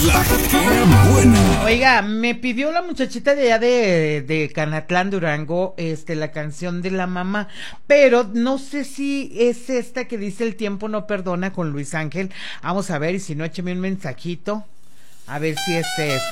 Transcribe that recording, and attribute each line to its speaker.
Speaker 1: La que buena.
Speaker 2: Oiga, me pidió la muchachita de allá de Canatlán, Durango, la canción de la mamá, pero no sé si es esta que dice El tiempo no perdona con Luis Ángel. Vamos a ver, y si no, écheme un mensajito, a ver si es esta.